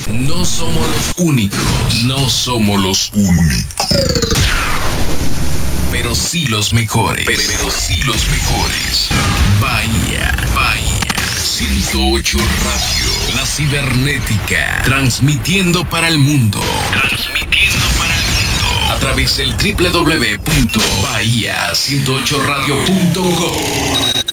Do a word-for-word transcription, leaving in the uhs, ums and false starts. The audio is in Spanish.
No somos los únicos, no somos los únicos. Pero sí los mejores, pero sí los mejores. Bahía, Bahía. ciento ocho Radio, la cibernética, transmitiendo para el mundo. Transmitiendo para el mundo. A través del doble u doble u doble u punto bahía ciento ocho radio punto com.